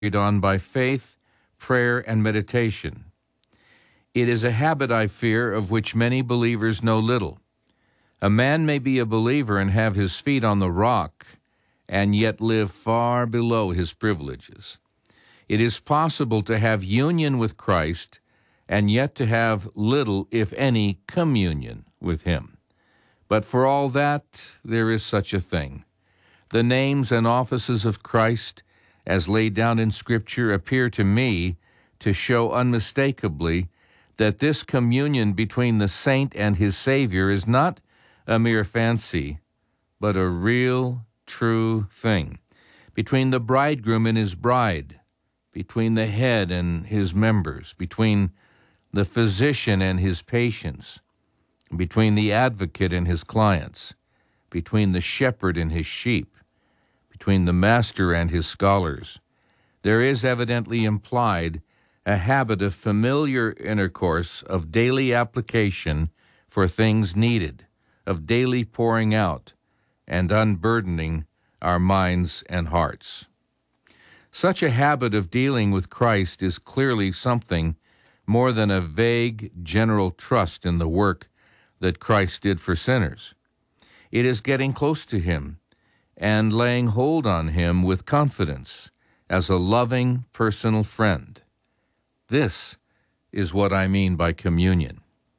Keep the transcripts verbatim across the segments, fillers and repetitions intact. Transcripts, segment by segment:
on by faith, prayer, and meditation. It is a habit, I fear, of which many believers know little. A man may be a believer and have his feet on the rock, and yet live far below his privileges. It is possible to have union with Christ, and yet to have little, if any, communion with him. But for all that, there is such a thing. The names and offices of Christ, as laid down in Scripture, appear to me to show unmistakably that this communion between the saint and his Savior is not a mere fancy, but a real, true thing. Between the bridegroom and his bride, between the head and his members, between the physician and his patients, between the advocate and his clients, between the shepherd and his sheep, between the master and his scholars, there is evidently implied a habit of familiar intercourse, of daily application for things needed, of daily pouring out and unburdening our minds and hearts. Such a habit of dealing with Christ is clearly something more than a vague general trust in the work that Christ did for sinners. It is getting close to him and laying hold on him with confidence as a loving personal friend. This is what I mean by communion.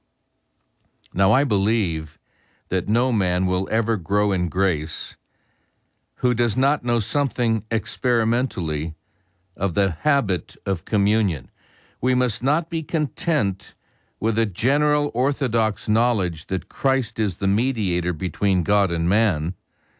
Now, I believe that no man will ever grow in grace who does not know something experimentally of the habit of communion. We must not be content with a general orthodox knowledge that Christ is the mediator between God and man,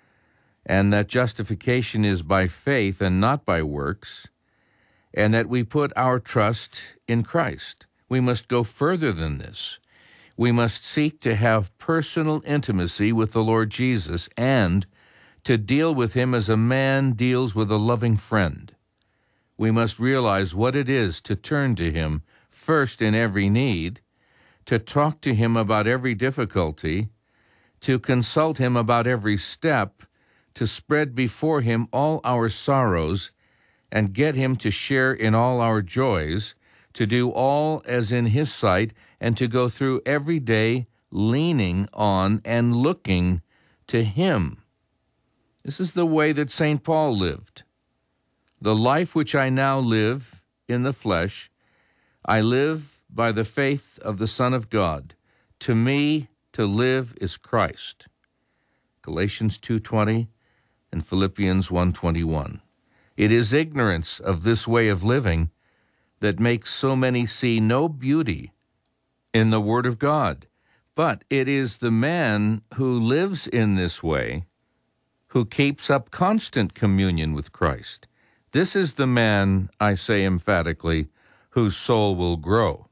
and that justification is by faith and not by works, and that we put our trust in Christ. We must go further than this. We must seek to have personal intimacy with the Lord Jesus and to deal with him as a man deals with a loving friend. We must realize what it is to turn to him first in every need, to talk to him about every difficulty, to consult him about every step, to spread before him all our sorrows and get him to share in all our joys, to do all as in his sight, and to go through every day leaning on and looking to him. This is the way that Saint Paul lived. The life which I now live in the flesh, I live by the faith of the Son of God. To me, to live is Christ. Galatians two twenty and Philippians one twenty-one. It is ignorance of this way of living that makes so many see no beauty in the Word of God. But it is the man who lives in this way who keeps up constant communion with Christ. This is the man, I say emphatically, whose soul will grow.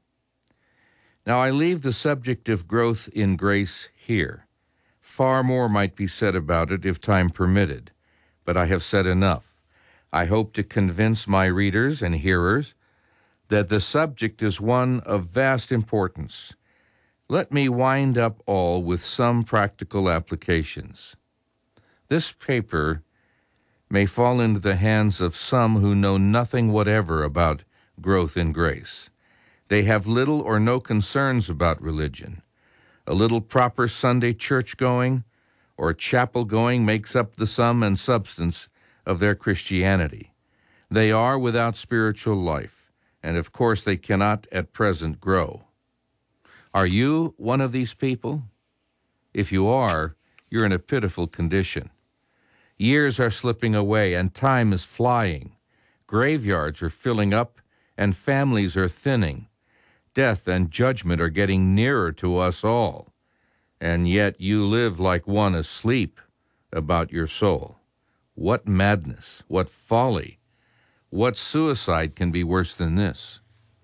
Now, I leave the subject of growth in grace here. Far more might be said about it if time permitted, but I have said enough. I hope to convince my readers and hearers that the subject is one of vast importance. Let me wind up all with some practical applications. This paper may fall into the hands of some who know nothing whatever about growth in grace. They have little or no concerns about religion. A little proper Sunday church-going or chapel-going makes up the sum and substance of their Christianity. They are without spiritual life, and of course they cannot at present grow. Are you one of these people? If you are, you're in a pitiful condition. Years are slipping away, and time is flying. Graveyards are filling up, and families are thinning. Death and judgment are getting nearer to us all, and yet you live like one asleep about your soul. What madness, what folly, what suicide can be worse than this?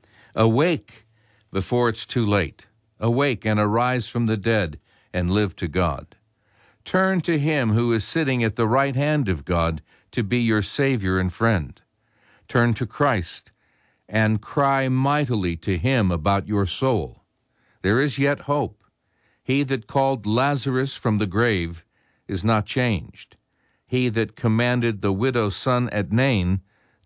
Awake before it's too late. Awake and arise from the dead and live to God. Turn to him who is sitting at the right hand of God to be your Savior and friend. Turn to Christ and cry mightily to him about your soul. There is yet hope. He that called Lazarus from the grave is not changed. He that commanded the widow's son at Nain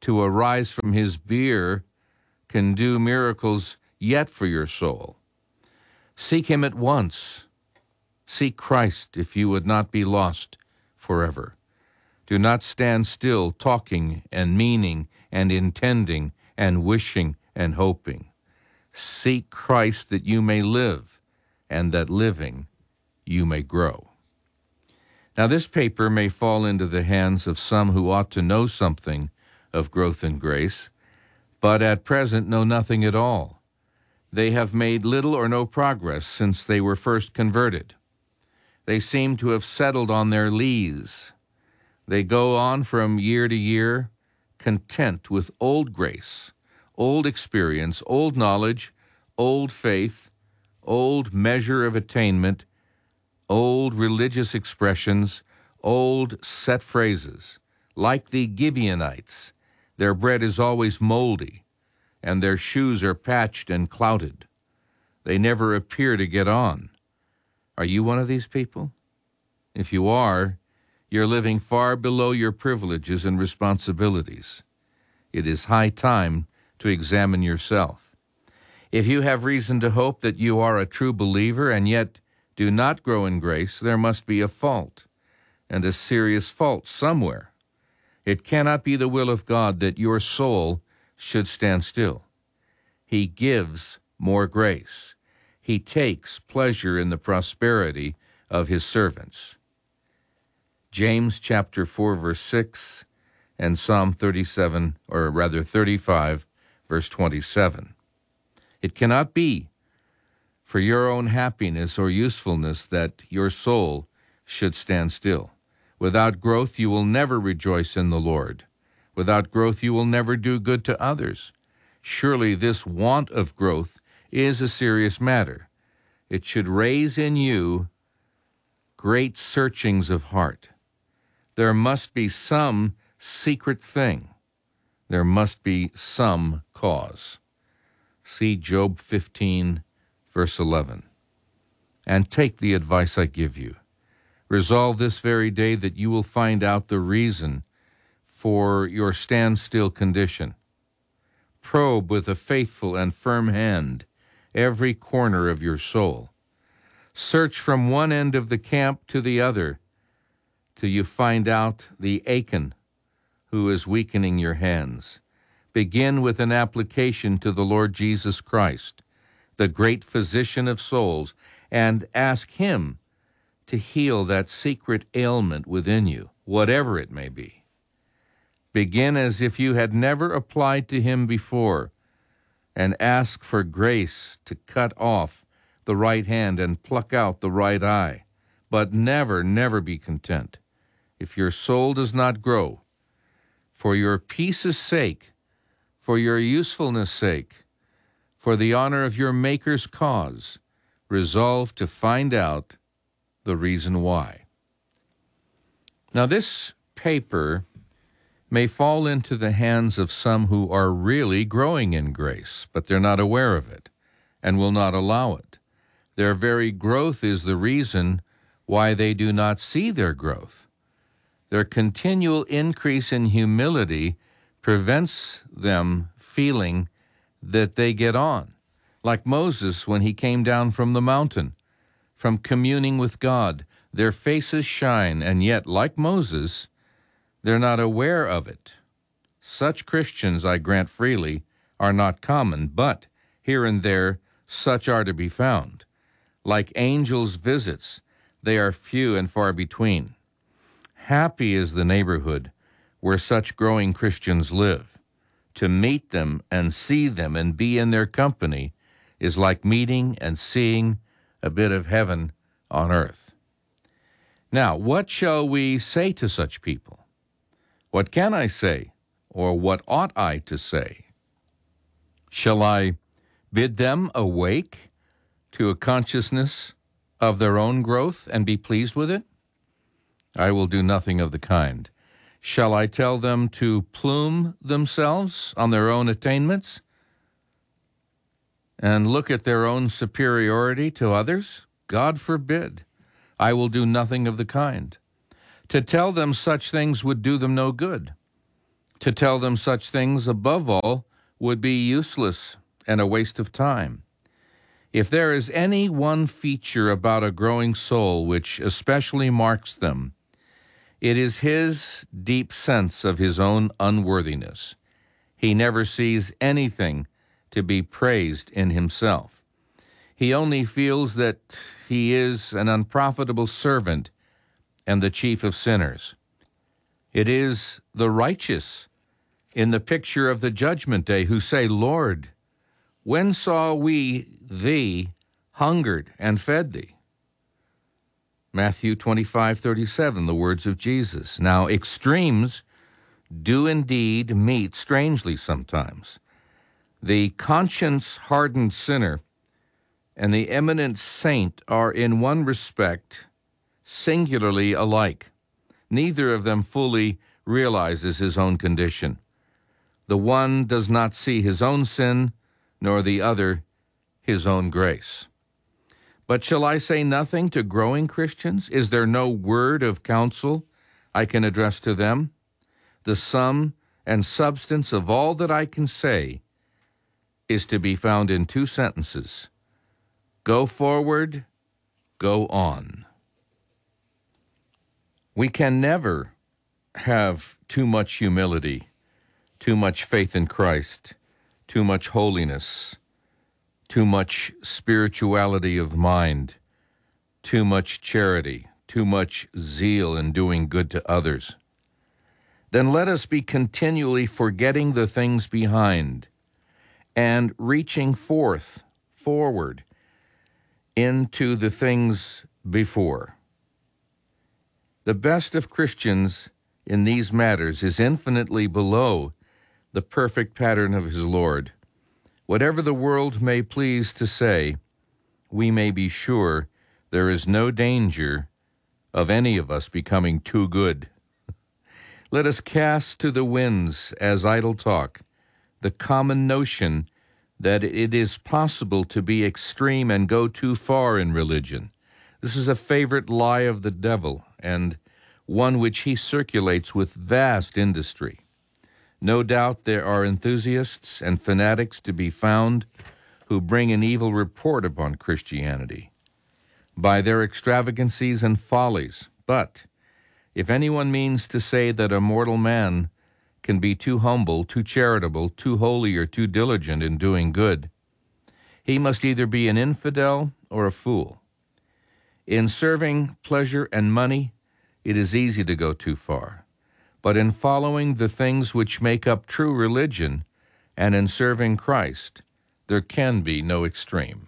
to arise from his bier can do miracles yet for your soul. Seek him at once. Seek Christ if you would not be lost forever. Do not stand still talking and meaning and intending and wishing and hoping. Seek Christ that you may live, and that living you may grow. Now, this paper may fall into the hands of some who ought to know something of growth in grace, but at present know nothing at all. They have made little or no progress since they were first converted. They seem to have settled on their lees. They go on from year to year, content with old grace, old experience, old knowledge, old faith, old measure of attainment, old religious expressions, old set phrases. Like the Gibeonites, their bread is always moldy, and their shoes are patched and clouted. They never appear to get on. Are you one of these people? If you are, you're living far below your privileges and responsibilities. It is high time to examine yourself. If you have reason to hope that you are a true believer and yet do not grow in grace, there must be a fault, and a serious fault somewhere. It cannot be the will of God that your soul should stand still. He gives more grace. He takes pleasure in the prosperity of his servants. James chapter four, verse six, and Psalm thirty-seven, or rather thirty-five, verse twenty-seven. It cannot be for your own happiness or usefulness that your soul should stand still. Without growth, you will never rejoice in the Lord. Without growth, you will never do good to others. Surely this want of growth is a serious matter. It should raise in you great searchings of heart. There must be some secret thing. There must be some cause. See Job fifteen, verse eleven. And take the advice I give you. Resolve this very day that you will find out the reason for your standstill condition. Probe with a faithful and firm hand every corner of your soul. Search from one end of the camp to the other till you find out the Achan who is weakening your hands. Begin with an application to the Lord Jesus Christ, the great physician of souls, and ask him to heal that secret ailment within you, whatever it may be. Begin as if you had never applied to him before, and ask for grace to cut off the right hand and pluck out the right eye. But never, never be content. If your soul does not grow, for your peace's sake, for your usefulness' sake, for the honor of your Maker's cause, resolve to find out the reason why. Now, this paper may fall into the hands of some who are really growing in grace, but they're not aware of it and will not allow it. Their very growth is the reason why they do not see their growth. Their continual increase in humility prevents them feeling that they get on, like Moses when he came down from the mountain, from communing with God. Their faces shine, and yet, like Moses, they're not aware of it. Such Christians, I grant freely, are not common, but here and there such are to be found. Like angels' visits, they are few and far between. Happy is the neighborhood where such growing Christians live. To meet them and see them and be in their company is like meeting and seeing a bit of heaven on earth. Now, what shall we say to such people? What can I say, or what ought I to say? Shall I bid them awake to a consciousness of their own growth and be pleased with it? I will do nothing of the kind. Shall I tell them to plume themselves on their own attainments and look at their own superiority to others? God forbid. I will do nothing of the kind. To tell them such things would do them no good. To tell them such things, above all, would be useless and a waste of time. If there is any one feature about a growing soul which especially marks them, it is his deep sense of his own unworthiness. He never sees anything to be praised in himself. He only feels that he is an unprofitable servant and the chief of sinners. It is the righteous in the picture of the judgment day who say, Lord, when saw we thee hungered and fed thee? Matthew twenty-five thirty-seven, the words of Jesus. Now, extremes do indeed meet strangely sometimes. The conscience-hardened sinner and the eminent saint are in one respect singularly alike. Neither of them fully realizes his own condition. The one does not see his own sin, nor the other his own grace. But shall I say nothing to growing Christians? Is there no word of counsel I can address to them? The sum and substance of all that I can say is to be found in two sentences. Go forward, go on. We can never have too much humility, too much faith in Christ, too much holiness, too much spirituality of mind, too much charity, too much zeal in doing good to others. Then let us be continually forgetting the things behind and reaching forth, forward, into the things before. The best of Christians in these matters is infinitely below the perfect pattern of his Lord. Whatever the world may please to say, we may be sure there is no danger of any of us becoming too good. Let us cast to the winds as idle talk the common notion that it is possible to be extreme and go too far in religion. This is a favorite lie of the devil, and one which he circulates with vast industry. No doubt there are enthusiasts and fanatics to be found who bring an evil report upon Christianity by their extravagancies and follies. But if anyone means to say that a mortal man can be too humble, too charitable, too holy, or too diligent in doing good, he must either be an infidel or a fool. In serving pleasure and money, it is easy to go too far. But in following the things which make up true religion and in serving Christ, there can be no extreme.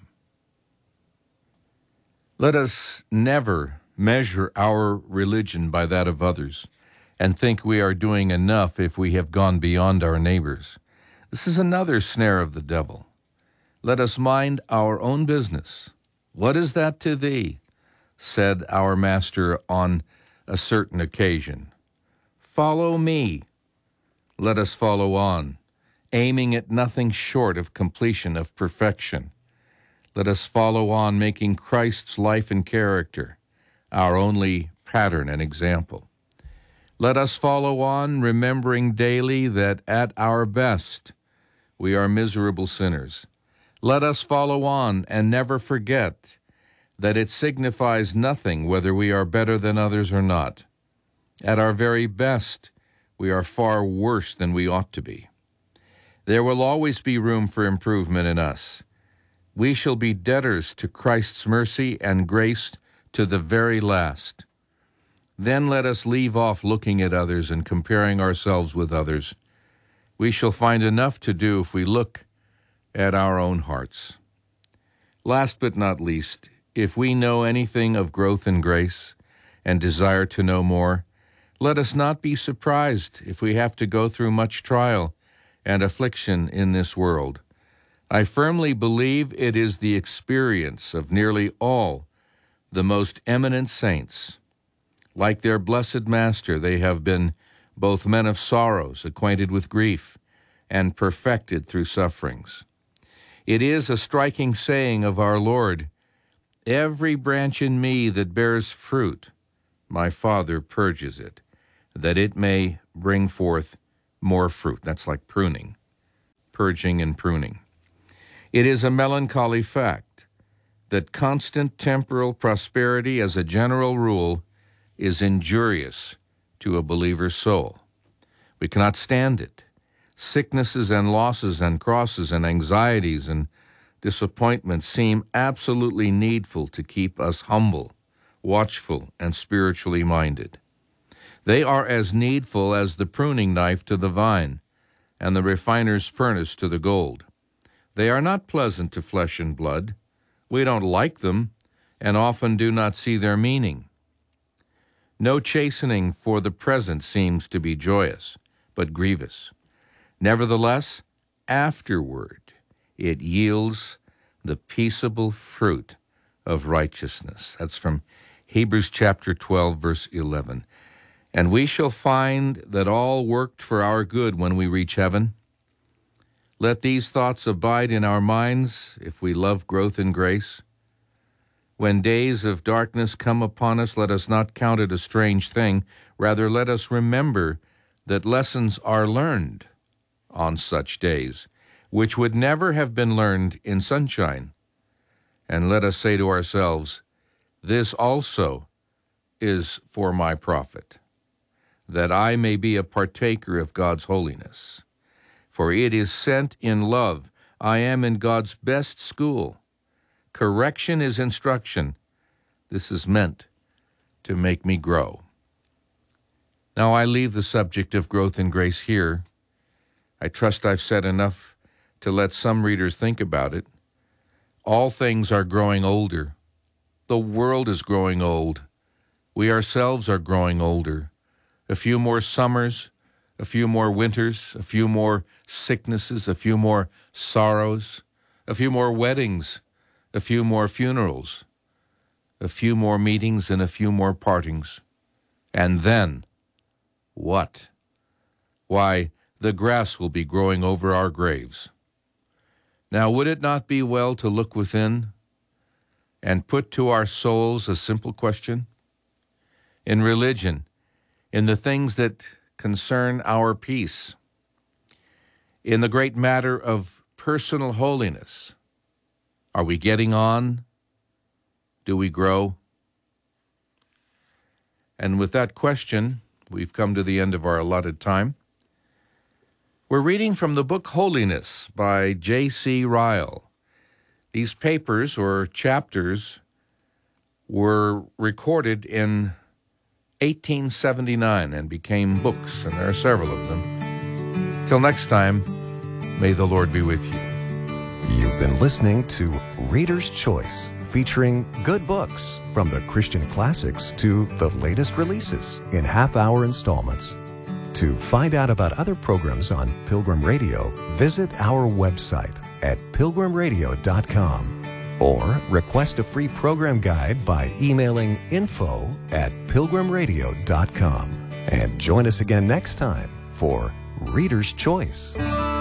Let us never measure our religion by that of others and think we are doing enough if we have gone beyond our neighbors. This is another snare of the devil. Let us mind our own business. What is that to thee? Said our Master on a certain occasion. Follow me. Let us follow on, aiming at nothing short of completion, of perfection. Let us follow on, making Christ's life and character our only pattern and example. Let us follow on, remembering daily that at our best we are miserable sinners. Let us follow on and never forget that it signifies nothing whether we are better than others or not. At our very best, we are far worse than we ought to be. There will always be room for improvement in us. We shall be debtors to Christ's mercy and grace to the very last. Then let us leave off looking at others and comparing ourselves with others. We shall find enough to do if we look at our own hearts. Last but not least, if we know anything of growth in grace and desire to know more, let us not be surprised if we have to go through much trial and affliction in this world. I firmly believe it is the experience of nearly all the most eminent saints. Like their blessed Master, they have been both men of sorrows, acquainted with grief, and perfected through sufferings. It is a striking saying of our Lord, "Every branch in me that bears fruit, my Father purges it, that it may bring forth more fruit. That's like pruning, purging and pruning. It is a melancholy fact that constant temporal prosperity as a general rule is injurious to a believer's soul. We cannot stand it. Sicknesses and losses and crosses and anxieties and disappointments seem absolutely needful to keep us humble, watchful, and spiritually minded. They are as needful as the pruning knife to the vine and the refiner's furnace to the gold. They are not pleasant to flesh and blood. We don't like them and often do not see their meaning. No chastening for the present seems to be joyous, but grievous. Nevertheless, afterward it yields the peaceable fruit of righteousness. That's from Hebrews chapter twelve, verse eleven. And we shall find that all worked for our good when we reach heaven. Let these thoughts abide in our minds if we love growth in grace. When days of darkness come upon us, let us not count it a strange thing. Rather, let us remember that lessons are learned on such days, which would never have been learned in sunshine. And let us say to ourselves, this also is for my profit, that I may be a partaker of God's holiness. For it is sent in love. I am in God's best school. Correction is instruction. This is meant to make me grow. Now I leave the subject of growth in grace here. I trust I've said enough to let some readers think about it. All things are growing older. The world is growing old. We ourselves are growing older. A few more summers, a few more winters, a few more sicknesses, a few more sorrows, a few more weddings, a few more funerals, a few more meetings and a few more partings. And then, what? Why, the grass will be growing over our graves. Now, would it not be well to look within and put to our souls a simple question? In religion, in the things that concern our peace, in the great matter of personal holiness, are we getting on? Do we grow? And with that question, we've come to the end of our allotted time. We're reading from the book Holiness by J C Ryle. These papers or chapters were recorded in eighteen seventy-nine and became books, and there are several of them. Till next time, may the Lord be with you. You've been listening to Reader's Choice, featuring good books from the Christian classics to the latest releases in half-hour installments. To find out about other programs on Pilgrim Radio, visit our website at pilgrim radio dot com or request a free program guide by emailing info at pilgrim radio dot com. And join us again next time for Reader's Choice.